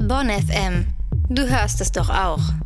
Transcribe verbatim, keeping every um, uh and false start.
Bonn F M. Du hörst es doch auch.